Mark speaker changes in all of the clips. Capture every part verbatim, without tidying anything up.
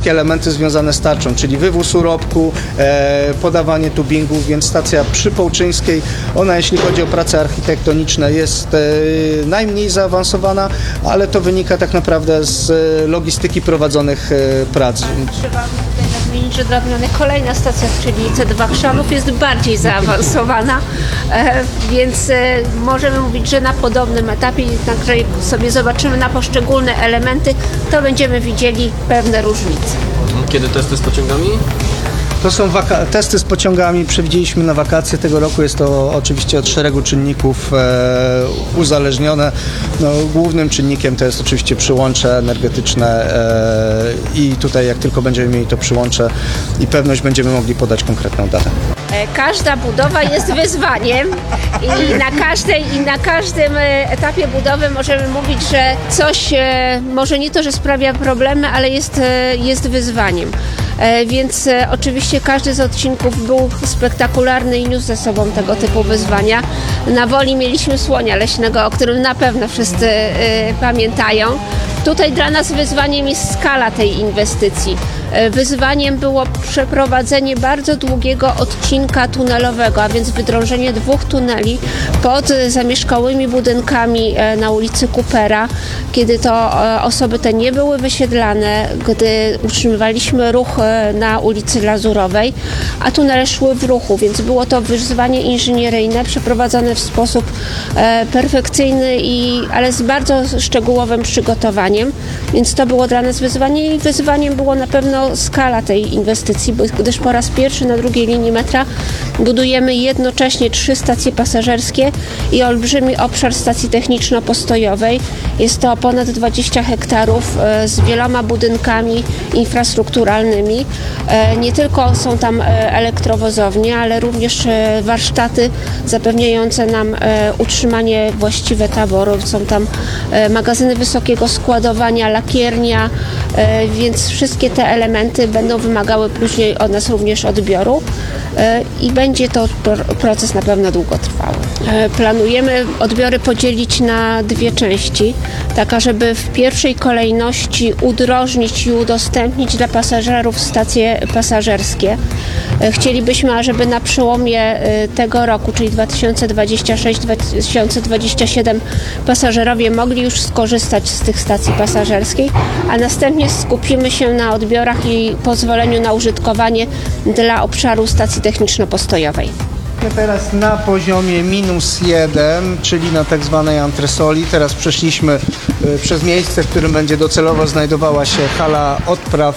Speaker 1: wszystkie elementy związane z tarczą, czyli wywóz urobku, e, podawanie tubingów, więc stacja przy Połczyńskiej, ona jeśli chodzi o prace architektoniczne jest e, najmniej zaawansowana, ale to wynika tak naprawdę z e, logistyki prowadzonych e, prac.
Speaker 2: Trzeba tutaj nadmienić, że dla odmiany kolejna stacja, czyli C dwa Chrzanów, jest bardziej zaawansowana, e, więc e, możemy mówić, że na podobnym etapie, jednakże jak sobie zobaczymy na poszczególne elementy, to będziemy widzieli pewne różnice.
Speaker 3: Kiedy testy z pociągami?
Speaker 1: To są waka- testy z pociągami, przewidzieliśmy na wakacje tego roku, jest to oczywiście od szeregu czynników e, uzależnione. No, głównym czynnikiem to jest oczywiście przyłącze energetyczne e, i tutaj jak tylko będziemy mieli to przyłącze i pewność, będziemy mogli podać konkretną datę.
Speaker 2: Każda budowa jest wyzwaniem i na każdej i na każdym etapie budowy możemy mówić, że coś może nie to, że sprawia problemy, ale jest, jest wyzwaniem. Więc oczywiście każdy z odcinków był spektakularny i niósł ze sobą tego typu wyzwania. Na Woli mieliśmy słonia leśnego, o którym na pewno wszyscy pamiętają. Tutaj dla nas wyzwaniem jest skala tej inwestycji. Wyzwaniem było przeprowadzenie bardzo długiego odcinka tunelowego, a więc wydrążenie dwóch tuneli pod zamieszkałymi budynkami na ulicy Coopera, kiedy to osoby te nie były wysiedlane, gdy utrzymywaliśmy ruch na ulicy Lazurowej, a tunele szły w ruchu, więc było to wyzwanie inżynieryjne przeprowadzone w sposób perfekcyjny, i, ale z bardzo szczegółowym przygotowaniem, więc to było dla nas wyzwanie i wyzwaniem było na pewno skala tej inwestycji, gdyż po raz pierwszy na drugiej linii metra budujemy jednocześnie trzy stacje pasażerskie i olbrzymi obszar stacji techniczno-postojowej. Jest to ponad dwadzieścia hektarów z wieloma budynkami infrastrukturalnymi. Nie tylko są tam elektrowozownie, ale również warsztaty zapewniające nam utrzymanie właściwe taboru. Są tam magazyny wysokiego składowania, lakiernia, więc wszystkie te elementy będą wymagały później od nas również odbioru i będzie to proces na pewno długotrwały. Planujemy odbiory podzielić na dwie części, tak żeby w pierwszej kolejności udrożnić i udostępnić dla pasażerów stacje pasażerskie. Chcielibyśmy, ażeby na przełomie tego roku, czyli dwa tysiące dwudziestego szóstego do dwa tysiące dwudziestego siódmego, pasażerowie mogli już skorzystać z tych stacji pasażerskich, a następnie skupimy się na odbiorach i pozwoleniu na użytkowanie dla obszaru stacji techniczno-postojowej.
Speaker 1: Teraz na poziomie minus jeden, czyli na tak zwanej antresoli. Teraz przeszliśmy przez miejsce, w którym będzie docelowo znajdowała się hala odpraw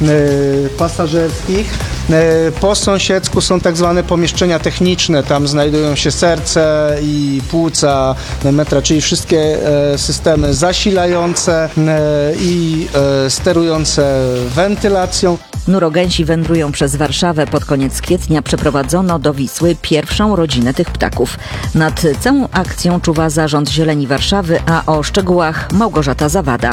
Speaker 1: pasażerskich. Po sąsiedzku są tak zwane pomieszczenia techniczne, tam znajdują się serce i płuca metra, czyli wszystkie systemy zasilające i sterujące wentylacją.
Speaker 4: Nurogęsi wędrują przez Warszawę. Pod koniec kwietnia przeprowadzono do Wisły pierwszą rodzinę tych ptaków. Nad całą akcją czuwa Zarząd Zieleni Warszawy, a o szczegółach Małgorzata Zawada.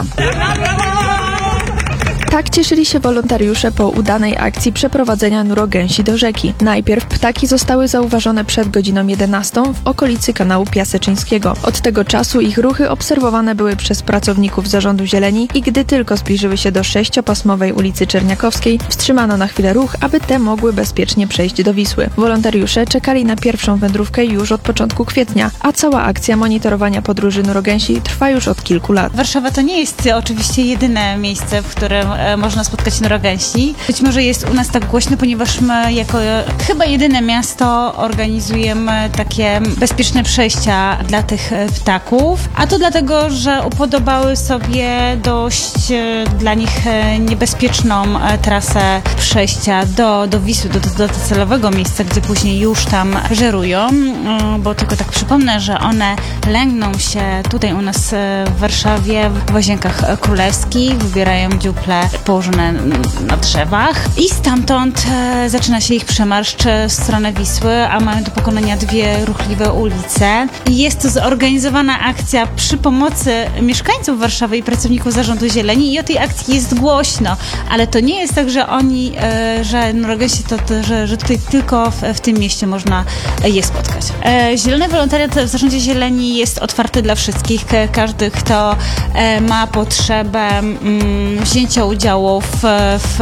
Speaker 5: Tak cieszyli się wolontariusze po udanej akcji przeprowadzenia nurogęsi do rzeki. Najpierw ptaki zostały zauważone przed godziną jedenastą w okolicy kanału Piaseczyńskiego. Od tego czasu ich ruchy obserwowane były przez pracowników Zarządu Zieleni i gdy tylko zbliżyły się do sześciopasmowej ulicy Czerniakowskiej, wstrzymano na chwilę ruch, aby te mogły bezpiecznie przejść do Wisły. Wolontariusze czekali na pierwszą wędrówkę już od początku kwietnia, a cała akcja monitorowania podróży nurogęsi trwa już od kilku lat.
Speaker 6: Warszawa to nie jest oczywiście jedyne miejsce, w którym można spotkać nurogęsi. Być może jest u nas tak głośno, ponieważ my jako chyba jedyne miasto organizujemy takie bezpieczne przejścia dla tych ptaków, a to dlatego, że upodobały sobie dość dla nich niebezpieczną trasę przejścia do, do Wisły, do, do docelowego miejsca, gdzie później już tam żerują, bo tylko tak przypomnę, że one lęgną się tutaj u nas w Warszawie w Łazienkach Królewskich, wybierają dziuple położone na drzewach i stamtąd e, zaczyna się ich przemarsz w stronę Wisły, a mamy do pokonania dwie ruchliwe ulice. Jest to zorganizowana akcja przy pomocy mieszkańców Warszawy i pracowników Zarządu Zieleni i o tej akcji jest głośno, ale to nie jest tak, że oni, e, że nurogęsi to, to że, że tutaj tylko w, w tym mieście można je spotkać. E, Zielony wolontariat w Zarządzie Zieleni jest otwarty dla wszystkich. Każdy, kto e, ma potrzebę mm, wzięcia udziału w, w